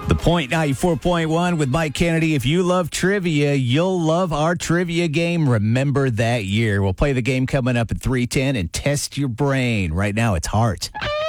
The Point 94.1 with Mike Kennedy. If you love trivia, you'll love our trivia game, Remember That Year. We'll play the game coming up at 3:10 and test your brain. Right now, it's Heart.